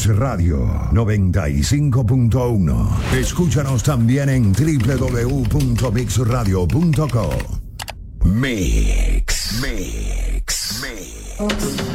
Mix Radio 95.1. Escúchanos también en www.mixradio.com. Mix.